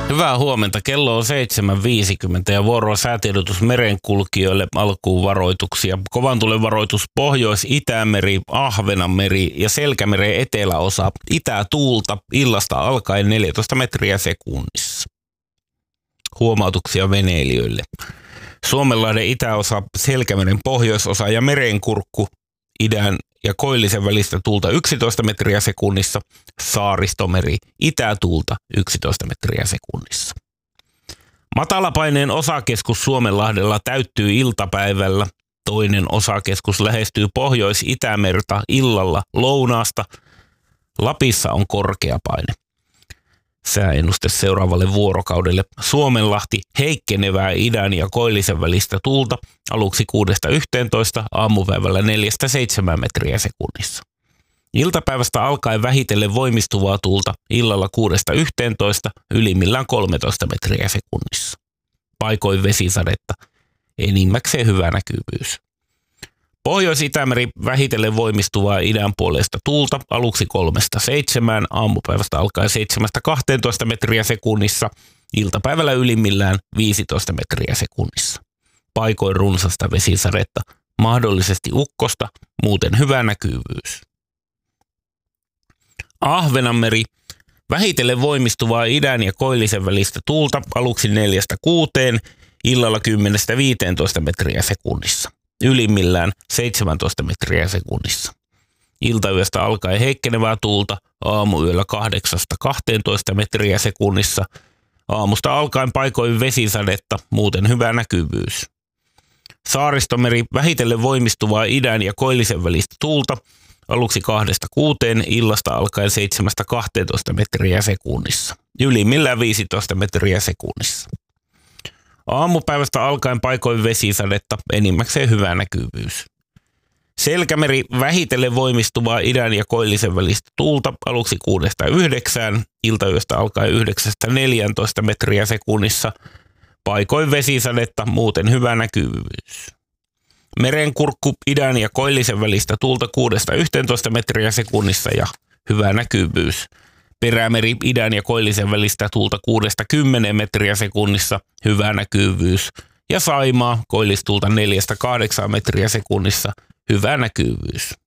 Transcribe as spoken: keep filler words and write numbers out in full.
Hyvää huomenta. Kello on seitsemän viisikymmentä ja vuoroa säätiedotus merenkulkijoille. Alkuun varoituksia. Kovan tulen varoitus Pohjois-Itämeri, Ahvenanmeri ja Selkämeren eteläosa. Itätuulta illasta alkaen neljätoista metriä sekunnissa. Huomautuksia veneilijöille. Suomenlahden itäosa, Selkämeren pohjoisosa ja Merenkurkku idän ja koillisen välistä tuulta yksitoista metriä sekunnissa, Saaristomeri itätuulta yksitoista metriä sekunnissa. Matalapaineen osakeskus Suomenlahdella täyttyy iltapäivällä. Toinen osakeskus lähestyy Pohjois-Itämerta illalla lounaasta. Lapissa on korkea paine. Sääennuste seuraavalle vuorokaudelle. Suomenlahti heikkenevää idän ja koillisen välistä tuulta aluksi kuudesta yhteentoista, aamupäivällä neljästä seitsemään metriä sekunnissa. Iltapäivästä alkaen vähitellen voimistuvaa tuulta illalla kuudesta yhteentoista, ylimmillään kolmetoista metriä sekunnissa. Paikoin vesisadetta, enimmäkseen hyvä näkyvyys. Pohjois-Itämeri vähitellen voimistuvaa idän puolesta tuulta aluksi kolmesta seitsemään, aamupäivästä alkaen seitsemästä kahteentoista metriä sekunnissa, iltapäivällä ylimmillään viisitoista metriä sekunnissa. Paikoin runsasta vesisadetta, mahdollisesti ukkosta, muuten hyvä näkyvyys. Ahvenanmeri vähitellen voimistuvaa idän ja koillisen välistä tuulta aluksi neljästä kuuteen, illalla kymmenestä viiteentoista metriä sekunnissa. Ylimmillään seitsemäntoista metriä sekunnissa. Iltayöstä alkaen heikkenevää tuulta, aamuyöllä kahdeksasta kahteentoista metriä sekunnissa. Aamusta alkaen paikoin vesisadetta, muuten hyvä näkyvyys. Saaristomeri vähitellen voimistuvaa idän ja koillisen välistä tuulta, aluksi kahdesta kuuteen, illasta alkaen seitsemästä kahteentoista metriä sekunnissa. Ylimmillään viisitoista metriä sekunnissa. Aamupäivästä alkaen paikoin vesisadetta, enimmäkseen hyvä näkyvyys. Selkämeri vähitellen voimistuvaa idän ja koillisen välistä tuulta aluksi kuudesta yhdeksään, iltayöstä alkaen yhdeksästä neljääntoista metriä sekunnissa. Paikoin vesisadetta, muuten hyvä näkyvyys. Merenkurkku idän ja koillisen välistä tuulta kuudesta yhteentoista metriä sekunnissa ja hyvä näkyvyys. Perämeri idän ja koillisen välistä tuulta kuudesta kymmeneen metriä sekunnissa, hyvä näkyvyys. Ja Saimaa koillistulta neljästä kahdeksaan metriä sekunnissa, hyvä näkyvyys.